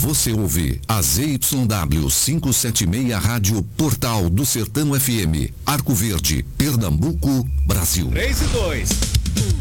Você ouve a ZYW 576 Rádio Portal do Sertão FM, Arco Verde, Pernambuco, Brasil. 3 e 2.